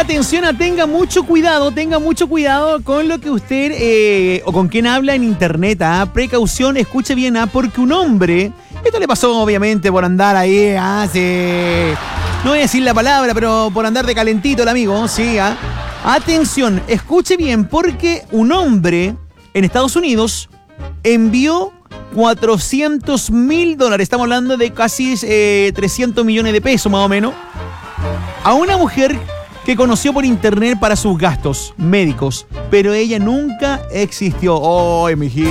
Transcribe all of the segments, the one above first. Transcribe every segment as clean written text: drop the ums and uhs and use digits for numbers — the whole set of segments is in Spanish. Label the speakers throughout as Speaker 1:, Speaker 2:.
Speaker 1: atención, tenga mucho cuidado con lo que usted o con quien habla en internet. Precaución, escuche bien, porque un hombre, esto le pasó obviamente por andar ahí, no voy a decir la palabra, pero por andar de calentito el amigo, sí. Atención, escuche bien, porque un hombre en Estados Unidos envió $400.000, estamos hablando de casi 300 millones de pesos más o menos, a una mujer que conoció por internet para sus gastos médicos, pero ella nunca existió. ¡Ay, mijito!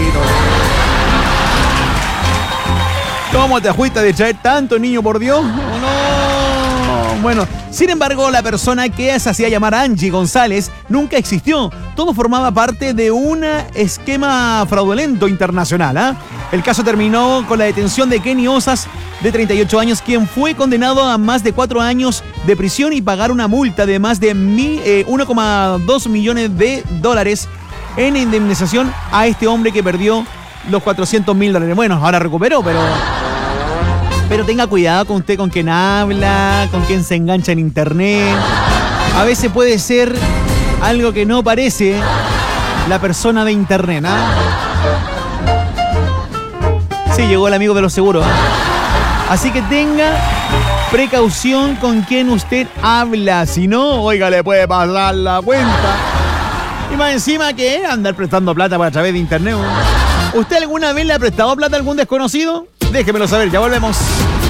Speaker 1: ¿Cómo te fuiste de traer tanto, niño, por Dios? ¡No! Bueno, sin embargo, la persona que se hacía llamar Angie González nunca existió. Todo formaba parte de un esquema fraudulento internacional. El caso terminó con la detención de Kenny Osas, de 38 años, quien fue condenado a más de 4 años de prisión y pagar una multa de más de 1,2 millones de dólares en indemnización a este hombre que perdió los $400.000. Bueno, ahora recuperó, pero tenga cuidado con usted, con quien habla, con quien se engancha en internet. A veces puede ser algo que no parece la persona de internet, Sí, llegó el amigo de los seguros. Así que tenga precaución con quien usted habla. Si no, oiga, le puede pasar la cuenta. Y más encima que andar prestando plata a través de internet. ¿Usted alguna vez le ha prestado plata a algún desconocido? Déjemelo saber, ya volvemos.